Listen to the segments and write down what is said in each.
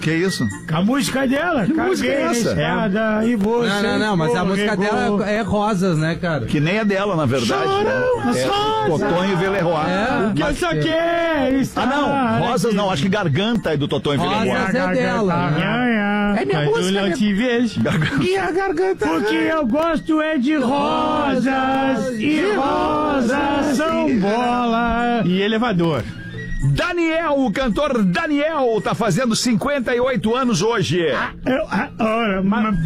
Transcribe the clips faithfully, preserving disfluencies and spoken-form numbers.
que é isso? A música dela. Que música é essa? Estrada, e você Não, não, não, mas a música dela é Rosas, né, cara? Que nem a dela, na verdade. Choram as É rosas. Totonho e Veleroy. É. O que eu só quero Ah, não. Rosas não. Acho que Garganta é do Totonho e Veleroy. Rosas é dela. É minha música. Eu não te vejo. E a garganta? Porque eu gosto é de rosas. E rosas são bola. E elevador. Daniel, o cantor Daniel, tá fazendo cinquenta e oito aanos hoje. Eu adoro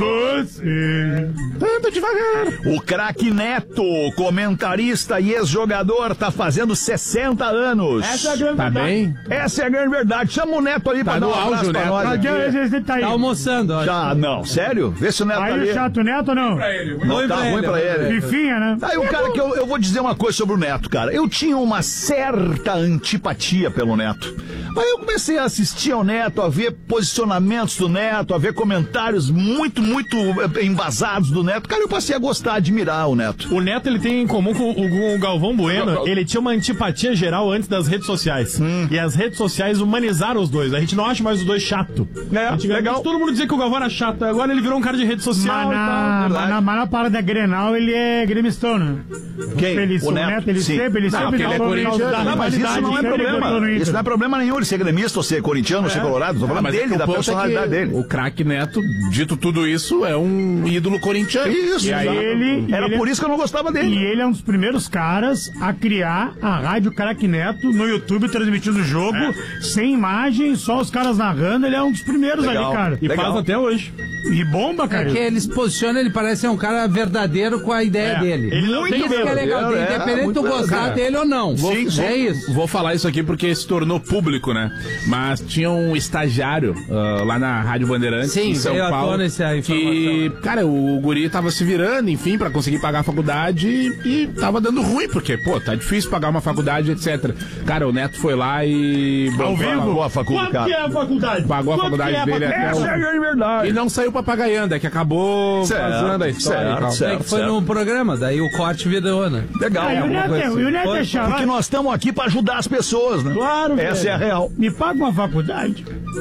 você. Ando devagar. O craque Neto, comentarista e ex-jogador, tá fazendo sessenta anos. Essa é a grande Tá verdade. bem? Essa é a grande verdade. Chama o Neto ali Tá pra dar no um abraço auge, pra Neto. nós aqui. Cadê esse tá aí? Tá almoçando, ó. Já, não, sério? Vê se o Neto tá Aí ali. o chato Neto ou não? Não, tá ruim pra ele. Fifinha, né? Aí o cara que eu, eu vou dizer uma coisa sobre o Neto, cara. Eu tinha uma certa antipatia pelo Neto. Mas eu comecei a assistir ao Neto, a ver posicionamentos do Neto, a ver comentários muito, muito eh, embasados do Neto. Cara, eu passei a gostar, a admirar o Neto. O Neto, ele tem em comum com o, com o Galvão Bueno, ele tinha uma antipatia geral antes das redes sociais. Hum. E as redes sociais humanizaram os dois. A gente não acha mais os dois chato. É, Antigamente, legal. todo mundo dizia que o Galvão era chato. Agora ele virou um cara de rede social Mas e tal. na, verdade. mas na, mas na parada Grenal ele é gremistão, né? Quem? Ele, O Neto? ele Sim. sempre, ele Não, sempre porque ele é falou corintiano. da Não, mas isso rivalidade, não é sempre botou no problema. Inter. Isso não é problema nenhum, ele ser gremista ou ser corintiano ou ser colorado. Tô falando Mas é dele, que o da ponto personalidade é que dele. o craque Neto, dito tudo isso, é um ídolo corintiano. Isso, E aí, exato. ele- Era ele- por isso que eu não gostava E dele. ele é um dos primeiros caras a criar a Rádio Craque Neto no YouTube, transmitindo o jogo, sem imagem, só os caras narrando. Ele é um dos primeiros Legal. ali, cara. E Legal. faz até hoje. E bomba, É cara. que ele se posiciona, ele parece ser um cara verdadeiro com a ideia É. dele. Ele não Muito tem isso que é medo. legal, É, independente de muito tu legal, gostar cara. dele ou não. Sim, sim. É isso. Vou falar isso aqui porque se tornou público, né? Mas tinha um estagiário ah, lá na Rádio Bandeirantes, Sim, em São veio à Paulo, tona essa que, informação. cara, o guri tava se virando, enfim, pra conseguir pagar a faculdade e, e tava dando ruim, porque, pô, tá difícil pagar uma faculdade, etcétera. Cara, o Neto foi lá e... Ao bancou- vivo? Pagou a faculdade, Quanto cara. que é a faculdade? Pagou a Quanto faculdade que é a dele faculdade? até Essa é a grande verdade. E não saiu pra papagaiando, é que acabou Certo, vazando a história. certo, e tal. certo. É que foi no programa, daí o corte virou, né? Legal. Ah, e o Neto, é- e o Neto é chato. Porque nós estamos aqui pra ajudar as pessoas, né? Claro, Essa velho. é a real. Me paga uma faculdade.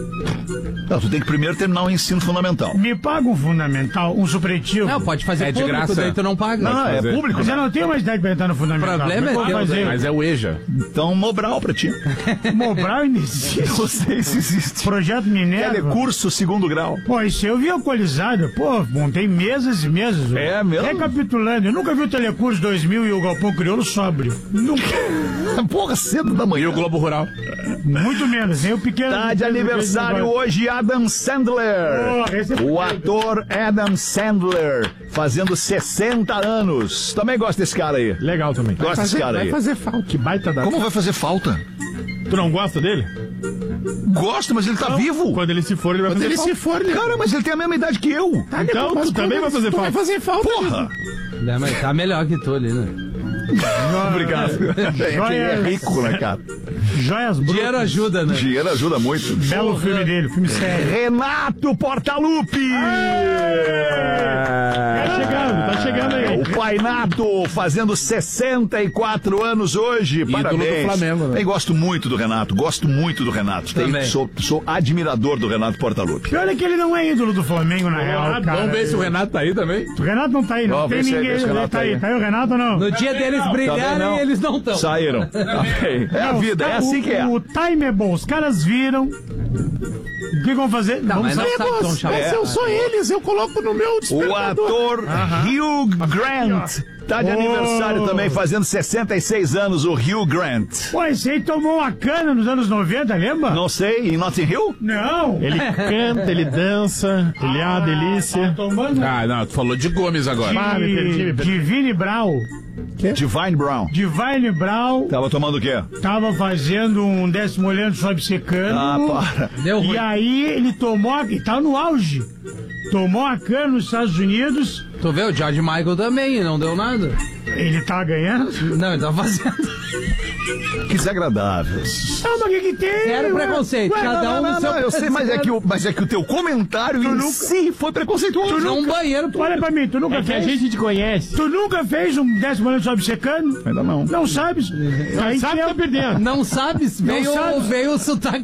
Não, tu tem que primeiro terminar o ensino fundamental. Me paga um fundamental, um supletivo. Não, pode fazer É de público, graça. daí tu não paga. Não, é fazer. público, Mas né? eu não tenho mais idade pra entrar no fundamental. O problema é Mas teu, vou fazer. Mas é o EJA. Então, Mobral pra ti. Mobral ainda existe. Não sei se existe. Projeto Minerva. Telecurso segundo grau. Pô, isso eu vi alcoolizado. Pô, montei mesas e mesas. É mesmo? Recapitulando, eu nunca vi o Telecurso dois mil e o Galpão Crioulo sóbrio. Nunca. Porra, cedo da manhã. E o Globo Rural. Muito menos, hein? O pequeno... Tá de aniversário hoje Adam Sandler. Porra, esse é O feio. ator Adam Sandler, fazendo sessenta anos. Também gosto desse cara aí. Legal também. Gosto desse cara aí. fazer falta. Que baita da... Como vai fazer falta? Tu não gosta dele? Gosto, mas ele tá vivo. Quando ele se for, ele vai Quando fazer ele falta. se for, ele... Cara, mas ele tem a mesma idade que eu. Então, tu também vai fazer Tu vai falta. fazer falta. Porra. É, mas tá melhor que tu ali, né? Obrigado. É, que é rico, né, cara? Joias Brutas. Dinheiro ajuda, né? Dinheiro ajuda muito. Belo filme dele, filme sério. Renato Portaluppi! Tá chegando, tá chegando aí. O Pai Nato fazendo sessenta e quatro anos hoje. Ídolo Parabéns. do Flamengo, né? Eu gosto muito do Renato, gosto muito do Renato. Tem- Também. sou, sou admirador do Renato Portaluppi. Pior é que ele não é ídolo do Flamengo, na real, cara. Vamos ver se o Renato tá aí também. O Renato não tá aí, não. Vamos Tem ver se ninguém. esse Ele Renato tá aí. aí. Tá aí o Renato ou não? No dia deles Também brilharem, não. eles não estão. Saíram. É a Não, vida, os é ca- assim o- que é. O time é bom, os caras viram. O que vão fazer? Não, Vamos mas não sair. sabe tão chato. É. eu sou eles, eu coloco no meu O despertador. ator Hugh Grant tá de Oh. aniversário também, fazendo sessenta e seis anos, o Hugh Grant. Pô, esse aí tomou uma cana nos anos noventa, lembra? Não sei, em Notting Hill? Não. Ele canta, ele dança, ele é uma delícia. Tomando Ah, não, tu falou de Gomes agora. Ah, me perdi, me de, perdi. Divine Brown. Divine Brown. Divine Brown Tava tomando o quê? tava fazendo um décimo olhando sobe secando. Ah, para. Deu ruim. E aí ele tomou, a- e tá no auge. Tomou a cana nos Estados Unidos. Tu vê, o George Michael também, não deu nada. Ele tá ganhando. Não, ele tá fazendo. Que desagradável. Ah, mas o que que tem? Zero ué? preconceito, Ué, cada Não, um não, no seu... não, eu sei, mas é que o, mas é que o teu comentário em nunca- si foi preconceituoso. Num banheiro, Tu olha pra mim, tu nunca É que a fez? gente te conhece. Tu nunca fez um décimo olhando sobe secando? Ainda não. Não sabes? Aí Sabe, tem- tá perdendo. não sabes? Veio, sabe. veio o sotaque